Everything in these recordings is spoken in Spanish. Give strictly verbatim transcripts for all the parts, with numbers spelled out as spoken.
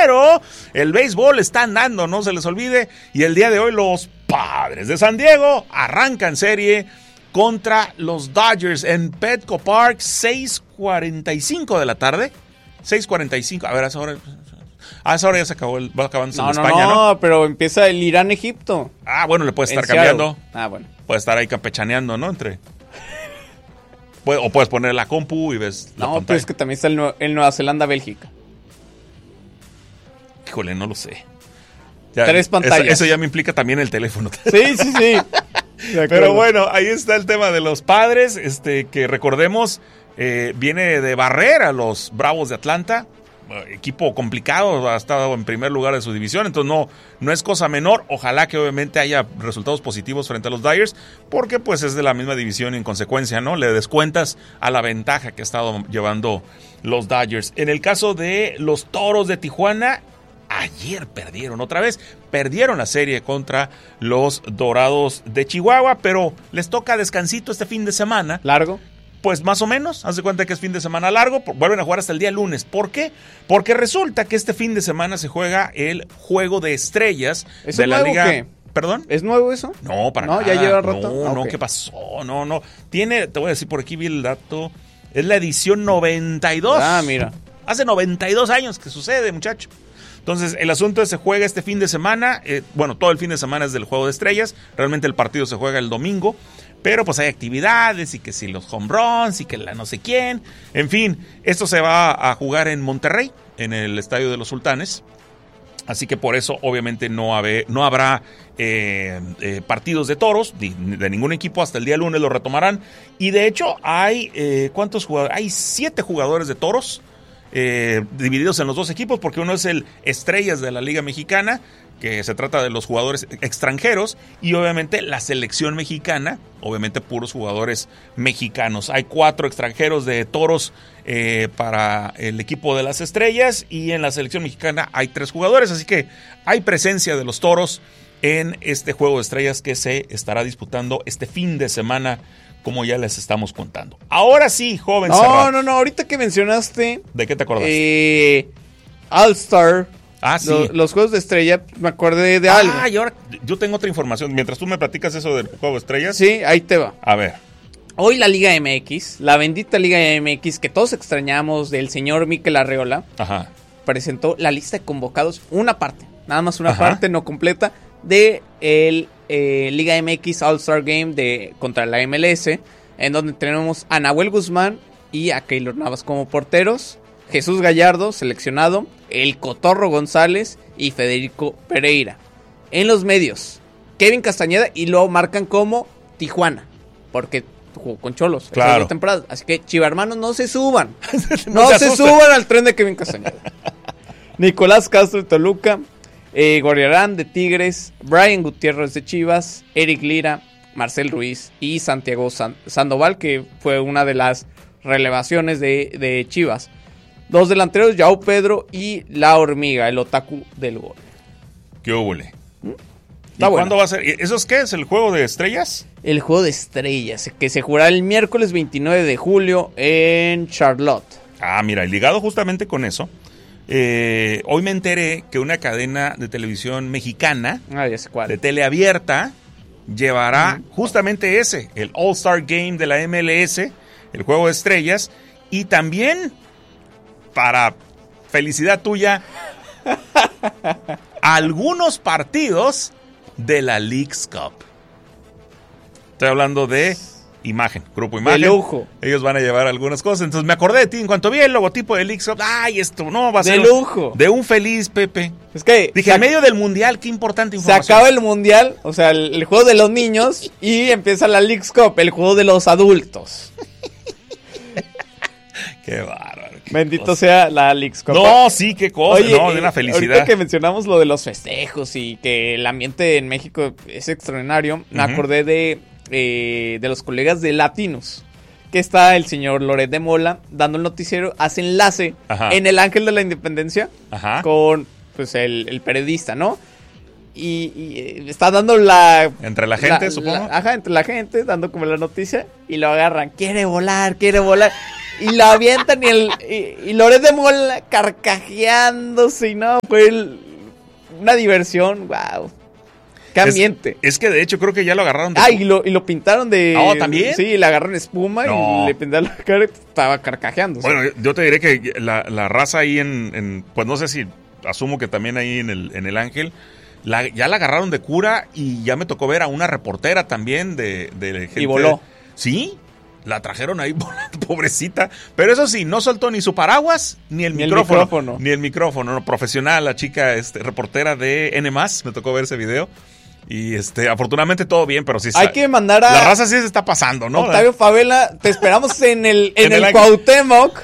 pero el béisbol está andando, no se les olvide, y el día de hoy los Padres de San Diego arrancan serie contra los Dodgers en Petco Park, seis cuarenta y cinco de la tarde, seis cuarenta y cinco, a ver, a esa hora... A esa hora ya se acabó, el, va acabando no, en no, España, ¿no? No, pero empieza el Irán-Egipto. Ah, bueno, le puede estar en cambiando. Seattle. Ah, bueno. Puede estar ahí campechaneando, ¿no? Entre... o puedes poner la compu y ves la no, pantalla. pero es que también está el, Nue- el Nueva Zelanda-Bélgica. Híjole, no lo sé. Ya, Tres pantallas. Eso, eso ya me implica también el teléfono. Sí, sí, sí. Pero bueno, ahí está el tema de los Padres, este que recordemos, eh, viene de barrer a los Bravos de Atlanta. Equipo complicado, ha estado en primer lugar de su división, entonces no, no es cosa menor. Ojalá que obviamente haya resultados positivos frente a los Dodgers, porque pues es de la misma división y en consecuencia, ¿no? Le descuentas a la ventaja que ha estado llevando los Dodgers. En el caso de los Toros de Tijuana, ayer perdieron otra vez, perdieron la serie contra los Dorados de Chihuahua, pero les toca descansito este fin de semana. ¿Largo? Pues más o menos, haz de cuenta que es fin de semana largo, vuelven a jugar hasta el día lunes. ¿Por qué? Porque resulta que este fin de semana se juega el Juego de Estrellas ¿Eso de es la nuevo Liga. o qué? ¿Perdón? ¿Es nuevo eso? No, para no, nada. No, ya lleva rato. No, ah, no, okay. ¿qué pasó? No, no. Tiene, te voy a decir por aquí vi el dato, es la edición noventa y dos. Ah, mira. Hace noventa y dos años que sucede, muchacho. Entonces, el asunto es, se juega este fin de semana, eh, bueno, todo el fin de semana es del Juego de Estrellas, realmente el partido se juega el domingo, pero pues hay actividades y que si los home runs y que la no sé quién, en fin, esto se va a jugar en Monterrey, en el Estadio de los Sultanes, así que por eso obviamente no, habe, no habrá eh, eh, partidos de toros, de, de ningún equipo, hasta el día lunes lo retomarán, y de hecho hay, eh, ¿cuántos jugadores? Hay siete jugadores de toros, Eh, divididos en los dos equipos, porque uno es el Estrellas de la Liga Mexicana, que se trata de los jugadores extranjeros, y obviamente la selección mexicana, obviamente puros jugadores mexicanos. Hay cuatro extranjeros de toros eh, para el equipo de las Estrellas, y en la selección mexicana hay tres jugadores, así que hay presencia de los toros en este Juego de Estrellas que se estará disputando este fin de semana, como ya les estamos contando. Ahora sí, joven No, Serrat. no, no, ahorita que mencionaste... ¿De qué te acordaste? Eh, All-Star. Ah, sí. Lo, los Juegos de Estrella, me acordé de ah, algo. Ah, y ahora yo tengo otra información. Mientras tú me platicas eso del Juego de Estrellas. Sí, ahí te va. A ver. Hoy la Liga M X, la bendita Liga M X, que todos extrañamos del señor Mikel Arreola, Ajá. presentó la lista de convocados, una parte, nada más una Ajá. parte no completa, de el eh, Liga M X All-Star Game de, contra la M L S, en donde tenemos a Nahuel Guzmán y a Keylor Navas como porteros, Jesús Gallardo, seleccionado, el Cotorro González y Federico Pereira. En los medios, Kevin Castañeda, y lo marcan como Tijuana, porque jugó con Cholos. Claro. Esas dos temporadas. Así que, chivarmanos, no se suban. No no se se, asusten. suban al tren de Kevin Castañeda. Nicolás Castro de Toluca, eh, Gorriarán de Tigres, Brian Gutiérrez de Chivas, Eric Lira, Marcel Ruiz y Santiago San- Sandoval, que fue una de las relevaciones de, de Chivas. Dos delanteros, Joao Pedro y La Hormiga, el otaku del gol. ¿Qué hubole? ¿Y Está cuándo bueno. va a ser? ¿Eso es qué? ¿Es el Juego de Estrellas? El juego de estrellas, que se jugará el miércoles veintinueve de julio en Charlotte. Ah, mira, y ligado justamente con eso, eh, hoy me enteré que una cadena de televisión mexicana, Ah, ya sé cuál. de teleabierta, llevará justamente ese, el All-Star Game de la M L S, el Juego de Estrellas, y también, para felicidad tuya, algunos partidos de la Leagues Cup. Estoy hablando de Imagen, Grupo Imagen. De lujo. Ellos van a llevar algunas cosas. Entonces me acordé de ti en cuanto vi el logotipo de Leagues Cup. Ay, esto no va a De ser. lujo. De un feliz Pepe. Es que Dije, se, en medio del mundial, qué importante se información. acaba el mundial, o sea, el, el juego de los niños, y empieza la Leagues Cup, el juego de los adultos. Qué bárbaro. qué Bendito cosa. sea la Leagues Cup. No, sí, qué cosa. Oye, no, de eh, una felicidad. Ahorita que mencionamos lo de los festejos y que el ambiente en México es extraordinario, me Ujú. acordé de, eh, de los colegas de Latinos, que está el señor Loret de Mola dando el noticiero, hace enlace Ajá. en el Ángel de la Independencia Ajá. con pues el, el periodista, ¿no? Y, y, eh, está dando la... Entre la gente, supongo. la- ajá, entre la gente, dando como la noticia, y lo agarran, quiere volar, quiere volar. y la avientan y, el, y, y Loret de Mola carcajeándose y no, fue el, una diversión, wow. Qué ambiente. Es, es que de hecho creo que ya lo agarraron de... Ah, y lo, y lo pintaron de... ¿Oh, también? Sí, le agarraron espuma no. y le pintaron la cara y estaba carcajeando. Bueno, yo te diré que la, la raza ahí en, en... Pues no sé si... Asumo que también ahí en el, en el Ángel... La, ya la agarraron de cura y ya me tocó ver a una reportera también de, de gente. Y voló. Sí, la trajeron ahí volando, pobrecita. Pero eso sí, no soltó ni su paraguas ni el ni micrófono. El micrófono. Ni el micrófono. No, profesional, la chica este, reportera de N más, me tocó ver ese video. Y este, afortunadamente todo bien, pero sí hay que mandar a... La raza sí se está pasando, ¿no? Octavio Favela, te esperamos en el, en, en el, el Cuauhtémoc.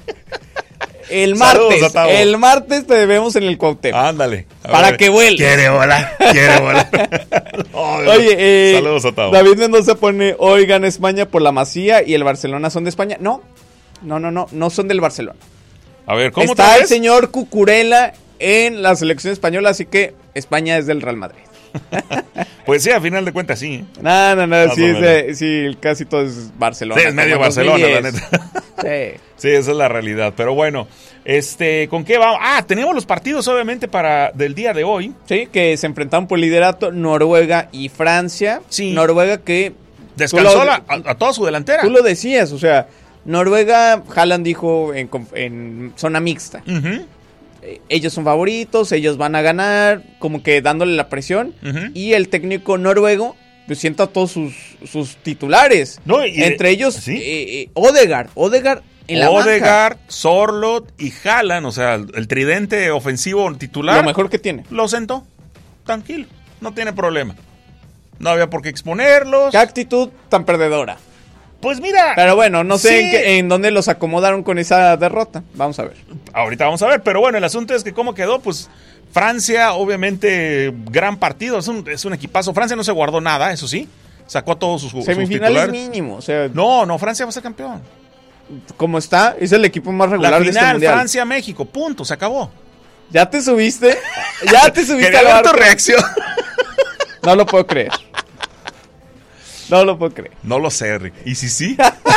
El martes, Saludos, el martes te vemos en el Cuauhtémoc. Ándale. Para ver, que vuele. Quiere volar, quiere volar. Oh, oye, eh, saludos a Tavo. David Mendoza pone, hoy gana España por la Masía y el Barcelona son de España. No, no, no, no, no son del Barcelona. A ver, ¿cómo está el señor Cucurella en la selección española, así que España es del Real Madrid. Pues sí, a final de cuentas sí. No, no, no, sí, sí, sí, casi todo es Barcelona. Sí, es medio Barcelona, la neta. Sí. Sí, esa es la realidad. Pero bueno, este, ¿con qué vamos? Ah, tenemos los partidos, obviamente, para del día de hoy. Sí, que se enfrentaron por liderato Noruega y Francia. Sí. Noruega que... Descansó lo, a, a toda su delantera. Tú lo decías, o sea, Noruega, Haaland dijo en, en zona mixta. Uh-huh. Ellos son favoritos, ellos van a ganar, como que dándole la presión. Uh-huh. Y el técnico noruego pues sienta a todos sus, sus titulares. No, y, Entre ellos, ¿sí? eh, eh, Odegaard. Odegaard en la Odegaard, Sorloth y Haaland, o sea, el, el tridente ofensivo titular. Lo mejor que tiene. Lo sentó, tranquilo, no tiene problema. No había por qué exponerlos. ¿Qué actitud tan perdedora? Pues mira. Pero bueno, no sé sí. en, qué, en dónde los acomodaron con esa derrota. Vamos a ver. Ahorita vamos a ver, pero bueno, el asunto es que cómo quedó, pues Francia, obviamente, gran partido, es un, es un equipazo. Francia no se guardó nada, eso sí, sacó a todos sus, sus semifinales mínimo, o sea. No, no, Francia va a ser campeón. Como está, es el equipo más regular La final, de este mundial. Francia-México, punto, se acabó. ¿Ya te subiste? ¿Ya te subiste a ver tu reacción? No lo puedo creer. No lo puedo creer. No lo sé, Rick. ¿Y si sí?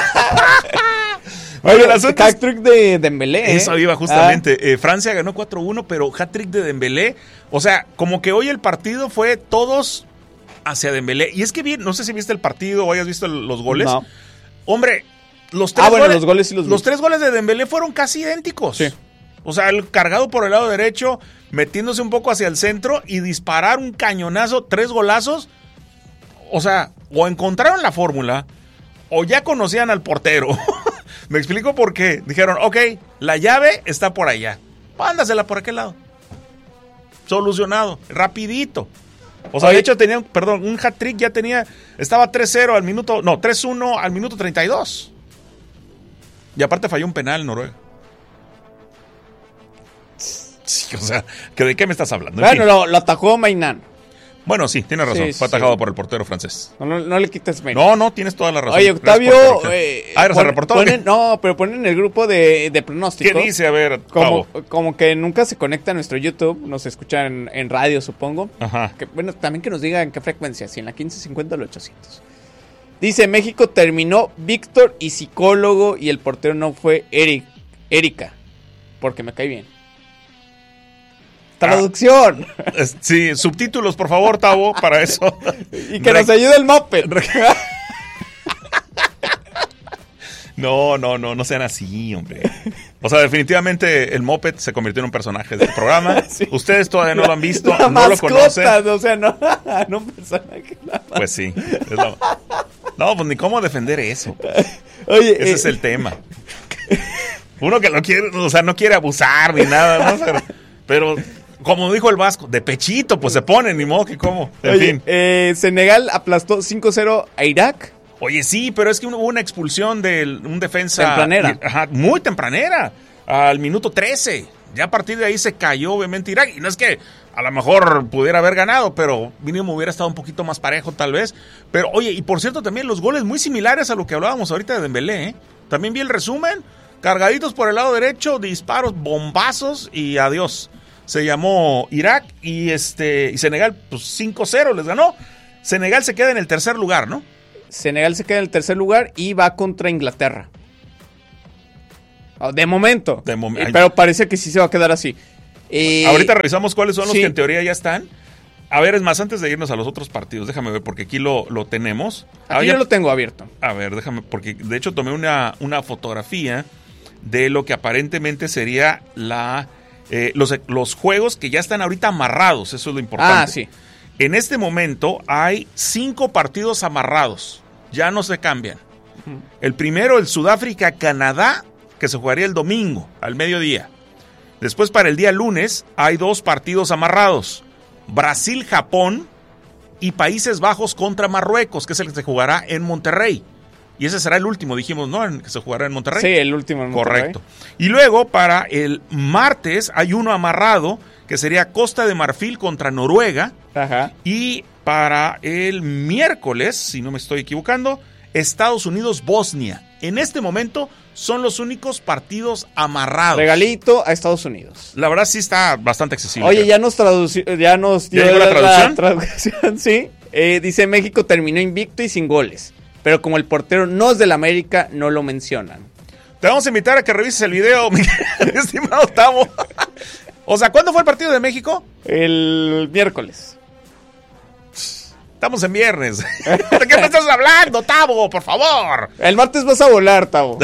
Oye, el hat-trick de Dembélé. ¿eh? Eso iba justamente. Ah. Eh, Francia ganó cuatro uno, pero hat-trick de Dembélé. O sea, como que hoy el partido fue todos hacia Dembélé. Y es que bien, no sé si viste el partido o hayas visto los goles. No. Hombre, los tres ah, bueno, goles, los goles sí los vi. Los tres goles de Dembélé fueron casi idénticos. Sí. O sea, el cargado por el lado derecho, metiéndose un poco hacia el centro y disparar un cañonazo, tres golazos. O sea, o encontraron la fórmula o ya conocían al portero. Me explico por qué. Dijeron, ok, la llave está por allá. Mándasela por aquel lado. Solucionado, rapidito. O sea, Oye. de hecho tenían, perdón, un hat-trick ya tenía, estaba tres cero al minuto, no, tres uno al minuto treinta y dos. Y aparte falló un penal Noruega. Sí, o sea, ¿de qué me estás hablando? En bueno, fin. lo, lo atajó Mainán. Bueno, sí, tienes razón. Sí, Fue atajado sí. por el portero francés. No, no, no le quites mérito. No, no, tienes toda la razón. Oye, Octavio. Eh, ah, ¿se reportó? Ponen, no, pero ponen en el grupo de, de pronósticos. ¿Qué dice? A ver, como, como que nunca se conecta a nuestro YouTube. Nos escuchan en, en radio, supongo. Ajá. Que, bueno, también que nos diga en qué frecuencia. Si en la quince cincuenta o la ochocientos. Dice: México terminó Víctor y psicólogo. Y el portero no fue Eric, Erika. Porque me cae bien. Traducción. Ah, sí, subtítulos, por favor, Tavo, para eso. Y que Re- nos ayude el Moped. No, no, no, no sean así, hombre. O sea, definitivamente el Moped se convirtió en un personaje del programa. Sí. Ustedes todavía no lo han visto, la no mascota, lo conocen. O sea, no, no un personaje. Pues sí. Es la... No, pues ni cómo defender eso. Oye, ese eh... es el tema. Uno que lo quiere, o sea, no quiere abusar ni nada, ¿no? Pero, pero como dijo el Vasco, de pechito, pues se pone, ni modo que cómo. En Oye, fin. Eh, Senegal aplastó cinco cero a Irak. Oye, sí, pero es que hubo una expulsión de un defensa. Tempranera. Ajá, muy tempranera. Al minuto trece. Ya a partir de ahí se cayó, obviamente, Irak. Y no es que a lo mejor pudiera haber ganado, pero mínimo hubiera estado un poquito más parejo, tal vez. Pero, oye, y por cierto, también los goles muy similares a lo que hablábamos ahorita de Dembélé, ¿eh? También vi el resumen. Cargaditos por el lado derecho, disparos, bombazos y adiós. Se llamó Irak y este y Senegal, pues cinco cero les ganó. Senegal se queda en el tercer lugar, ¿no? Senegal se queda en el tercer lugar y va contra Inglaterra. De momento. De mom- eh, pero parece que sí se va a quedar así. Eh, Ahorita revisamos cuáles son los sí. que en teoría ya están. A ver, es más, antes de irnos a los otros partidos, déjame ver, porque aquí lo, lo tenemos. Aquí Ah, yo ya- lo tengo abierto. A ver, déjame, porque de hecho tomé una, una fotografía de lo que aparentemente sería la eh, los, los juegos que ya están ahorita amarrados, eso es lo importante. Ah, sí. En este momento hay cinco partidos amarrados, ya no se cambian. El primero, el Sudáfrica-Canadá, que se jugaría el domingo, al mediodía. Después, para el día lunes, hay dos partidos amarrados. Brasil-Japón y Países Bajos contra Marruecos, que es el que se jugará en Monterrey. Y ese será el último, dijimos, ¿no? En que se jugará en Monterrey. Sí, el último en Monterrey. Correcto. Y luego, para el martes, hay uno amarrado, que sería Costa de Marfil contra Noruega. Ajá. Y para el miércoles, si no me estoy equivocando, Estados Unidos-Bosnia. En este momento son los únicos partidos amarrados. Regalito a Estados Unidos. La verdad sí está bastante accesible. Oye, ya nos tradució, ya nos dio ¿Ya llegó la traducción? traducción, sí. Eh, dice México terminó invicto y sin goles. Pero como el portero no es del América, no lo mencionan. Te vamos a invitar a que revises el video, mi estimado Tavo. O sea, ¿cuándo fue el partido de México? El miércoles. Estamos en viernes. ¿De qué me estás hablando, Tavo? Por favor. El martes vas a volar, Tavo.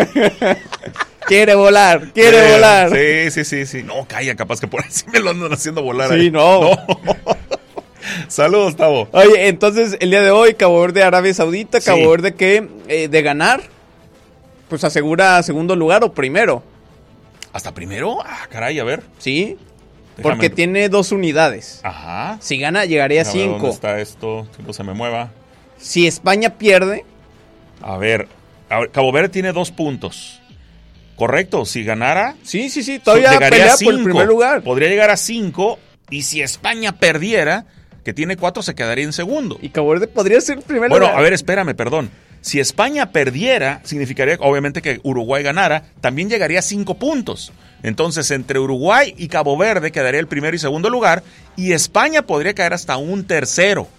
Quiere volar, quiere Sí, volar. Sí, sí, sí, sí. No, calla, capaz que por ahí sí me lo andan haciendo volar. Sí, ahí. no. No. Saludos, Tavo. Oye, entonces el día de hoy, Cabo Verde, Arabia Saudita, Cabo Sí. Verde que eh, de ganar, pues asegura segundo lugar o primero, ¿Hasta primero? Ah, caray, a ver. ¿sí? Déjame- Porque tiene dos unidades. Ajá. Si gana, llegaría a A ver, ¿dónde cinco. está esto? Que no se me mueva. Si España pierde, A ver, a ver, Cabo Verde tiene dos puntos. ¿Correcto? Si ganara, sí, sí, sí, todavía llegaría pelea a por el cinco. primer lugar. Podría llegar a cinco. Y si España perdiera, que tiene cuatro, se quedaría en segundo. Y Cabo Verde podría ser el primer Bueno, lugar. a ver, espérame, perdón. Si España perdiera, significaría obviamente que Uruguay ganara, también llegaría a cinco puntos. Entonces, entre Uruguay y Cabo Verde quedaría el primero y segundo lugar, y España podría caer hasta un tercero.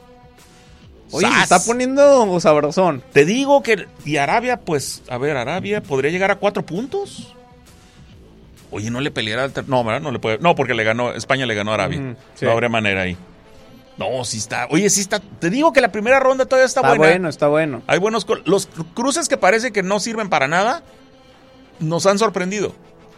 Oye, se ¡Sas! está poniendo sabrosón. Te digo que... Y Arabia, pues, a ver, Arabia podría llegar a cuatro puntos. Oye, no le peleará al ter- No, ¿verdad? No le puede... No, porque le ganó... España le ganó a Arabia. Ujú, sí. No habría manera ahí. No, sí está... Oye, sí está... Te digo que la primera ronda todavía está, Está buena. bueno, está bueno. Hay buenos... cru- Los cru- cruces que parece que no sirven para nada, nos han sorprendido.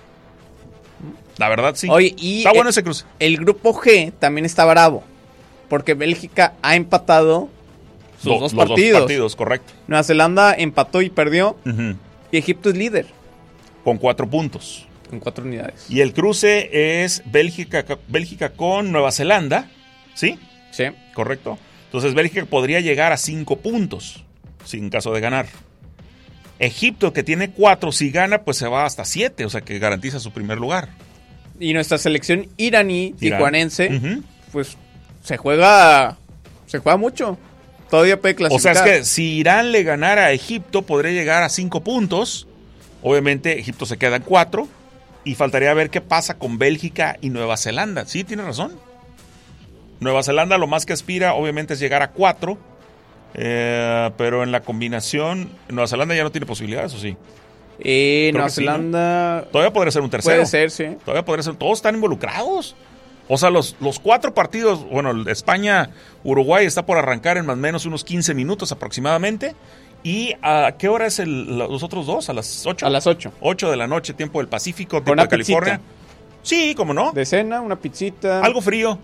La verdad, sí. Oye, y está bueno el- ese cruce. El grupo G también está bravo. Porque Bélgica ha empatado sus Do- dos los partidos. dos partidos, correcto. Nueva Zelanda empató y perdió. Ujú. Y Egipto es líder. Con cuatro puntos. Con cuatro unidades. Y el cruce es Bélgica, Bélgica con Nueva Zelanda. ¿Sí? Sí. Correcto. Entonces Bélgica podría llegar a cinco puntos, sin caso de ganar. Egipto, que tiene cuatro, si gana, pues se va hasta siete, o sea que garantiza su primer lugar. Y nuestra selección iraní, Irán. tijuanense, Ujú. pues se juega. Se juega mucho. Todavía puede O clasificar. sea, es que si Irán le ganara a Egipto, podría llegar a cinco puntos. Obviamente, Egipto se queda en cuatro. Y faltaría ver qué pasa con Bélgica y Nueva Zelanda. Sí, tiene razón. Nueva Zelanda lo más que aspira, obviamente, es llegar a cuatro. Eh, pero en la combinación, Nueva Zelanda ya no tiene posibilidades, ¿o sí? Eh, Creo Nueva que sí, ¿no? Zelanda. Todavía podría ser un tercero. Puede ser, sí. Todavía podría ser. Todos están involucrados. O sea, los, los cuatro partidos, bueno, el de España, Uruguay está por arrancar en más o menos unos quince minutos aproximadamente. ¿Y a qué hora es el, los otros dos? ¿A las ocho? A las ocho. ocho de la noche, tiempo del Pacífico, tiempo una de California. pizzita. Sí, cómo no. De cena, una pizzita. Algo frío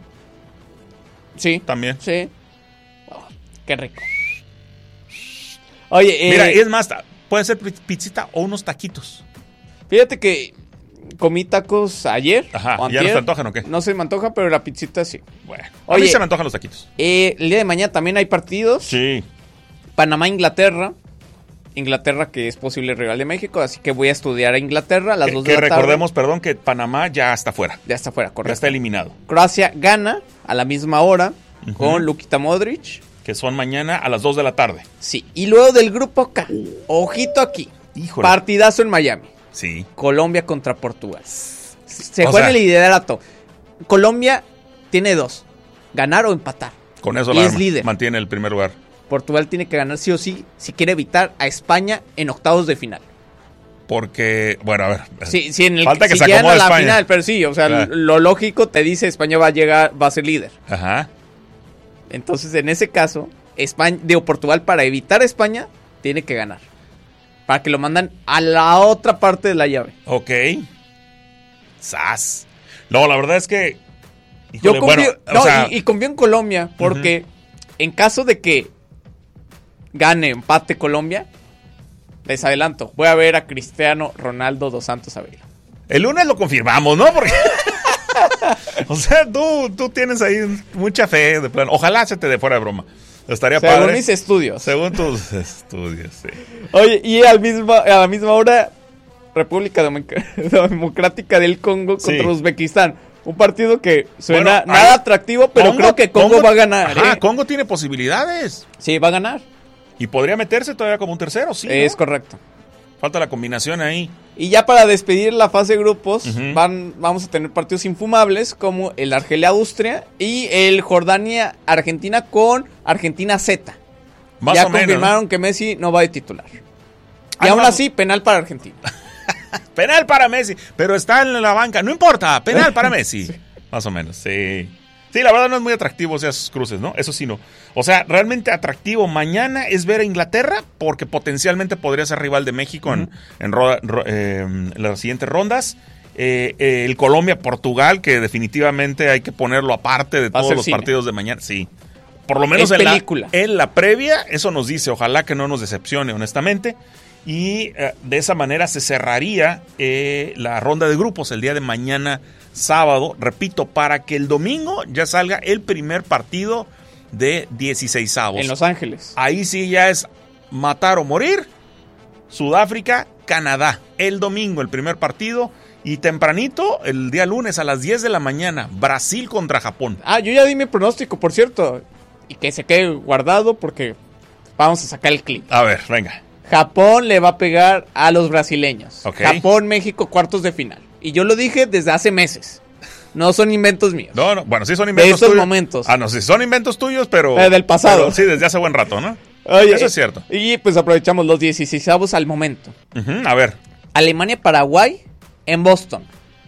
Sí. también. Sí. Oh, qué rico. Oye, eh, Mira, y es más, ta- puede ser pi- pizzita o unos taquitos. fíjate que comí tacos ayer. Ajá, o ¿ya no antier. te antojan o qué? No se me antoja, pero la pizzita sí. Bueno, a Oye. mí se me antojan los taquitos. Eh, el día de mañana también hay partidos. Sí. Panamá, Inglaterra. Inglaterra, que es posible rival de México, así que voy a estudiar a Inglaterra a las Que, dos que de la recordemos, perdón, que Panamá ya está fuera. tarde. Ya está fuera, Ya correcto. está eliminado. Croacia gana a la misma hora Ujú. con Lukita Modric. Que son mañana a las dos de la tarde. Sí, y luego del grupo K, ojito aquí, Híjole. partidazo en Miami. Sí. Colombia contra Portugal. Se O juega sea- el liderato. Colombia tiene dos, ganar o empatar. Con eso Y la es arma. líder. Mantiene el primer lugar. Portugal tiene que ganar sí o sí si quiere evitar a España en octavos de final. porque, bueno, a ver. Sí, sí, en el, falta que si se llegan acomode a la España. final, pero sí, o sea, Claro. lo lógico te dice España va a llegar, va a ser líder. Ajá. Entonces, en ese caso, España, digo, Portugal, para evitar a España, tiene que ganar. Para que lo mandan a la otra parte de la llave. Ok. Sas. No, la verdad es que... Yo híjole, confío, bueno, no, o sea, y, y confío en Colombia, porque en caso de que gane, empate Colombia, les adelanto, voy a ver a Cristiano Ronaldo dos Santos Aveiro. el lunes lo confirmamos, ¿no? Porque... o sea, tú, tú tienes ahí mucha fe de plano. Ojalá se te dé fuera de broma. Estaría Según padre. mis estudios. Según tus estudios, sí. Oye, y al mismo, a la misma hora, República Democ- Democrática del Congo contra Sí. Uzbekistán. Un partido que suena Bueno, nada ahí- atractivo, pero Congo- creo que Congo, va a ganar. Ajá, ¿eh? Congo tiene posibilidades. Sí, va a ganar. Y podría meterse todavía como un tercero, sí. ¿no? Es correcto. Falta la combinación ahí. Y ya para despedir la fase de grupos, Ujú. van, vamos a tener partidos infumables como el Argelia-Austria y el Jordania-Argentina con Argentina Z. Más ya o menos. confirmaron que Messi no va de titular. Y Ah, aún no. así, penal para Argentina. Penal para Messi, pero está en la banca. No importa, penal para Messi. Sí. Más o menos, sí. Sí, la verdad no es muy atractivo esos cruces, ¿no? Eso sí no. O sea, realmente atractivo mañana es ver a Inglaterra porque potencialmente podría ser rival de México en, uh-huh. en, ro- ro- eh, en las siguientes rondas. Eh, eh, el Colombia-Portugal, que definitivamente hay que ponerlo aparte de todos los cine. partidos de mañana. Sí. Por lo menos en la, en la previa, eso nos dice. Ojalá que no nos decepcione, honestamente. Y eh, de esa manera se cerraría eh, la ronda de grupos el día de mañana sábado, repito, para que el domingo ya salga el primer partido de dieciseisavos. En Los Ángeles. Ahí sí ya es matar o morir. Sudáfrica, Canadá. El domingo el primer partido y tempranito, el día lunes a las diez de la mañana, Brasil contra Japón. Ah, yo ya di mi pronóstico, por cierto. Y que se quede guardado porque vamos a sacar el clip. A ver, venga. Japón le va a pegar a los brasileños. Okay. Japón-México, cuartos de final. Y yo lo dije desde hace meses. No son inventos míos. No, no, bueno, sí son inventos de estos tuyos. momentos. Ah, no, sí son inventos tuyos, pero... Eh, del pasado. Pero, sí, desde hace buen rato, ¿no? Oye, eso es cierto. Y pues aprovechamos los dieciseisavos al momento. Uh-huh, a ver. Alemania-Paraguay en Boston.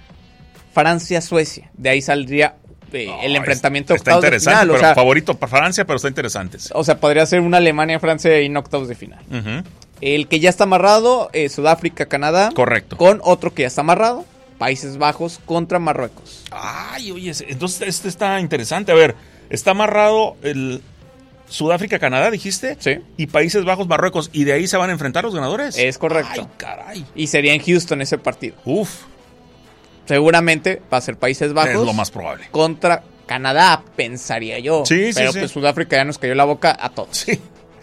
Francia-Suecia. De ahí saldría eh, oh, el enfrentamiento está octavos de final. Pero o sea, favorito para Francia, pero está interesante. Sí. O sea, podría ser una Alemania-Francia en octavos de final. Uh-huh. El que ya está amarrado, eh, Sudáfrica-Canadá. Correcto. Con otro que ya está amarrado, Países Bajos contra Marruecos. Ay, oye, entonces este está interesante. A ver, está amarrado el Sudáfrica-Canadá, dijiste. Sí. Y Países Bajos-Marruecos. ¿Y de ahí se van a enfrentar los ganadores? Es correcto. Ay, caray. Y sería en Houston ese partido. Uf. Seguramente va a ser Países Bajos. Es lo más probable. Contra Canadá, pensaría yo. Sí, sí, Pero sí. pues Sudáfrica ya nos cayó la boca a todos. Sí.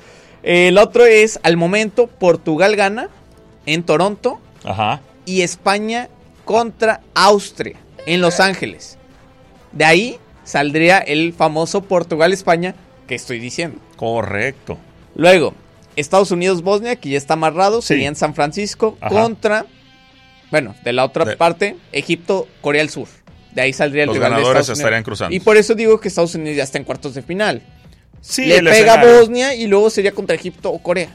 El otro es, al momento, Portugal gana en Toronto. Ajá. Y España contra Austria en Los Ángeles. De ahí saldría el famoso Portugal-España que estoy diciendo. Correcto. Luego, Estados Unidos-Bosnia, que ya está amarrado, Sí. sería en San Francisco. Ajá. Contra, bueno, de la otra De- parte, Egipto-Corea del Sur. De ahí saldría el Los rival de ganadores Estados Unidos. estarían cruzando. Y por eso digo que Estados Unidos ya está en cuartos de final. Sí, Le el pega a escenario. Bosnia y luego sería contra Egipto o Corea.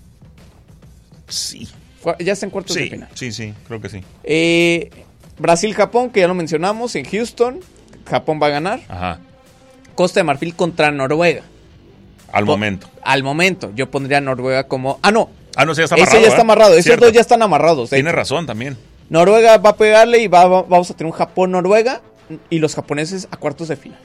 Sí. Cu- Ya está en cuartos de Sí, final. sí, sí, creo que sí. Eh, Brasil-Japón, que ya lo mencionamos, en Houston. Japón va a ganar. Ajá. Costa de Marfil contra Noruega. Al Po- momento. Al momento. Yo pondría a Noruega como... Ah, no. Ah, no, sí, ya está amarrado. Ese ya está ¿eh? amarrado. Esos Cierto. dos ya están amarrados. de Tiene hecho. razón también. Noruega va a pegarle y va, va- vamos a tener un Japón-Noruega y los japoneses a cuartos de final.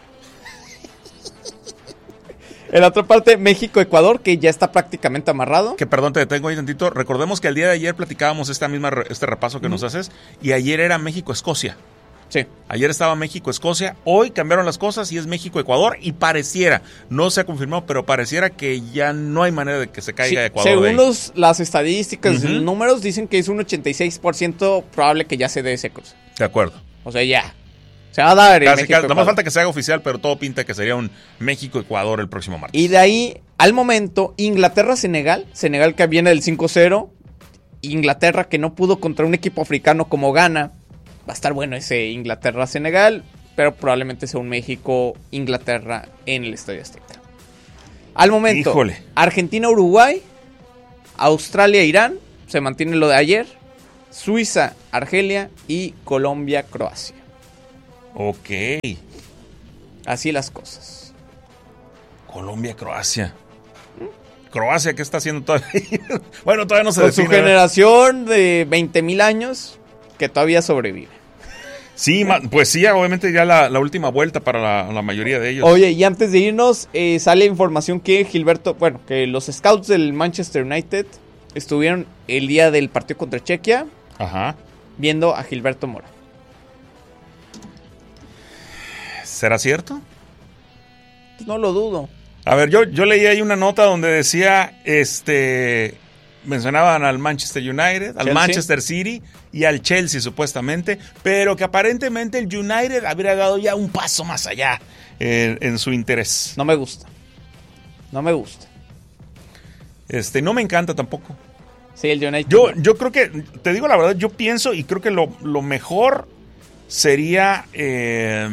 En la otra parte, México-Ecuador, que ya está prácticamente amarrado. Que perdón, te detengo ahí tantito. Recordemos que el día de ayer platicábamos esta misma re- este repaso que uh-huh. nos haces y ayer era México-Escocia. Sí. Ayer estaba México-Escocia, hoy cambiaron las cosas y es México-Ecuador y pareciera, no se ha confirmado, pero pareciera que ya no hay manera de que se caiga Sí, Ecuador. según los, las estadísticas y Uh-huh. los números, dicen que es un ochenta y seis por ciento probable que ya se dé ese cruce. De acuerdo. O sea, ya. Se va a dar el Casi, México. casi, nada más Ecuador. falta que se haga oficial, pero todo pinta que sería un México-Ecuador el próximo martes. Y de ahí, al momento, Inglaterra-Senegal. Senegal que viene del cinco cero. Inglaterra que no pudo contra un equipo africano como Ghana. Va a estar bueno ese Inglaterra-Senegal. Pero probablemente sea un México-Inglaterra en el Estadio Azteca. Al momento, Híjole. Argentina-Uruguay. Australia-Irán. Se mantiene lo de ayer. Suiza, Argelia y Colombia, Croacia. Ok. Así las cosas. Colombia, Croacia. Croacia, ¿qué está haciendo todavía? Bueno, todavía no se Con define. su generación de veinte mil años que todavía sobrevive. Sí, pues sí, obviamente ya la, la última vuelta para la, la mayoría de ellos. Oye, y antes de irnos, eh, sale información que Gilberto, bueno, que los scouts del Manchester United estuvieron el día del partido contra Chequia. Ajá. Viendo a Gilberto Mora. ¿Será cierto? No lo dudo. A ver, yo, yo leí ahí una nota donde decía, este, mencionaban al Manchester United, al Chelsea. Manchester City y al Chelsea supuestamente, pero que aparentemente el United habría dado ya un paso más allá en, en su interés. No me gusta. No me gusta. Este, no me encanta tampoco. Sí, el United. Yo, yo creo que, te digo la verdad, yo pienso y creo que lo, lo mejor sería eh,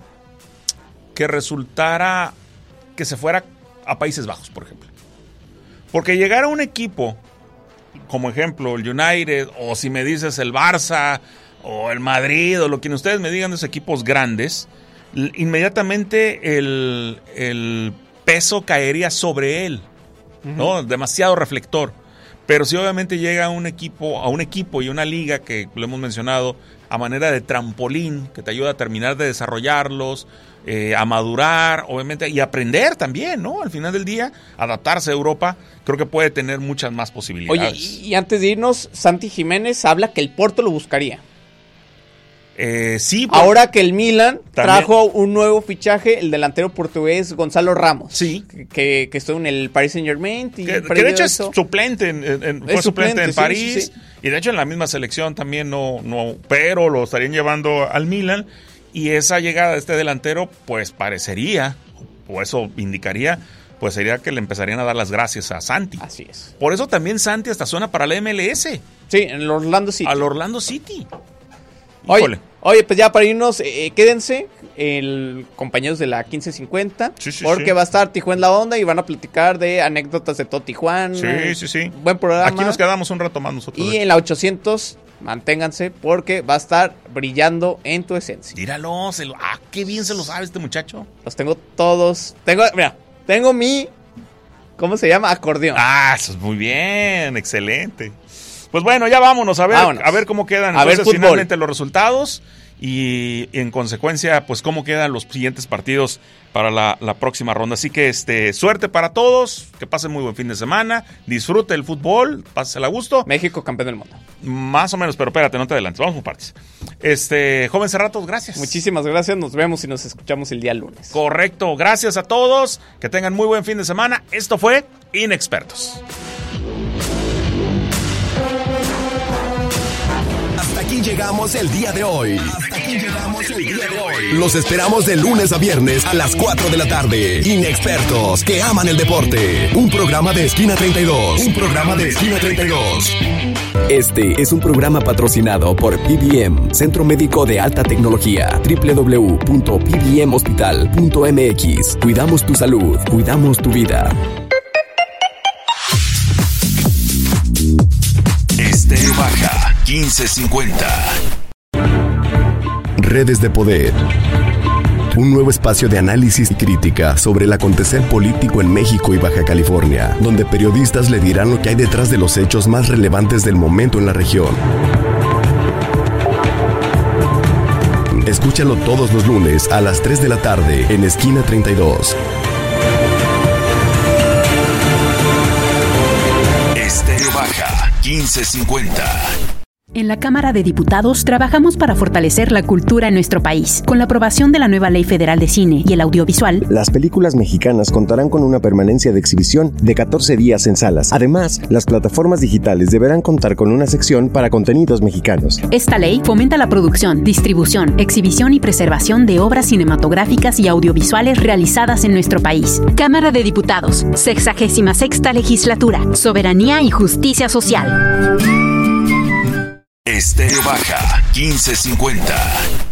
que resultara que se fuera a Países Bajos, por ejemplo. Porque llegar a un equipo, como ejemplo el United, o si me dices el Barça, o el Madrid, o lo que ustedes me digan de esos equipos grandes, inmediatamente el, el peso caería sobre él, ¿no? Uh-huh. Demasiado reflector. Pero si obviamente llega a un equipo, a un equipo y una liga que lo hemos mencionado a manera de trampolín, que te ayuda a terminar de desarrollarlos, eh, a madurar, obviamente, y aprender también, ¿no? Al final del día, adaptarse a Europa, creo que puede tener muchas más posibilidades. Oye, y, y antes de irnos, Santi Jiménez habla que el Porto lo buscaría. Eh, sí. Pues, ahora que el Milan también trajo un nuevo fichaje, el delantero portugués Gonzalo Ramos. Sí. Que, que estuvo en el Paris Saint-Germain. Y que, que de hecho es suplente, en, en, fue es suplente, suplente en sí, París. Sí, sí. Y de hecho en la misma selección también no, no, pero lo estarían llevando al Milan. Y esa llegada de este delantero, pues parecería, o eso indicaría, pues sería que le empezarían a dar las gracias a Santi. Así es. Por eso también Santi hasta suena para la M L S. Sí, en el Orlando City. Al Orlando City. Oye, oye, pues ya para irnos, eh, quédense, el, compañeros de la quince cincuenta, sí, sí, porque sí. va a estar Tijuana en la onda y van a platicar de anécdotas de todo Tijuana. Sí, sí, sí. Buen programa. Aquí nos quedamos un rato más nosotros. Y en la ochocientos, manténganse, porque va a estar brillando en tu esencia. Tíralo, se lo, ah, qué bien se lo sabe este muchacho. Los tengo todos, tengo, mira, tengo mi, ¿cómo se llama? Acordeón. Ah, eso es muy bien, excelente. Pues bueno, ya vámonos a ver, vámonos. a ver cómo quedan a entonces ver finalmente los resultados y, y en consecuencia, pues cómo quedan los siguientes partidos para la, la próxima ronda. Así que este, suerte para todos, que pasen muy buen fin de semana, disfrute el fútbol, pásela a gusto. México campeón del mundo. Más o menos, pero espérate, no te adelantes, vamos por partes. Este, joven Cerratos, gracias. Muchísimas gracias, nos vemos y nos escuchamos el día lunes. Correcto, gracias a todos, que tengan muy buen fin de semana. Esto fue Inexpertos. Hasta aquí llegamos el día de hoy. Hasta aquí llegamos el día de hoy. Los esperamos de lunes a viernes a las cuatro de la tarde. Inexpertos que aman el deporte. Un programa de Esquina treinta y dos. Un programa de Esquina treinta y dos. Este es un programa patrocinado por P B M, Centro Médico de Alta Tecnología. doble u doble u doble u punto p b m hospital punto m x. Cuidamos tu salud, cuidamos tu vida. Estéreo Baja quince cincuenta. Redes de Poder. Un nuevo espacio de análisis y crítica sobre el acontecer político en México y Baja California, donde periodistas le dirán lo que hay detrás de los hechos más relevantes del momento en la región. Escúchalo todos los lunes a las tres de la tarde en Esquina treinta y dos. Estéreo Baja quince cincuenta. En la Cámara de Diputados trabajamos para fortalecer la cultura en nuestro país. Con la aprobación de la nueva Ley Federal de Cine y el Audiovisual, las películas mexicanas contarán con una permanencia de exhibición de catorce días en salas. Además, las plataformas digitales deberán contar con una sección para contenidos mexicanos. Esta ley fomenta la producción, distribución, exhibición y preservación de obras cinematográficas y audiovisuales realizadas en nuestro país. Cámara de Diputados, sexagésima sexta legislatura, soberanía y justicia social. Estéreo Baja quince cincuenta.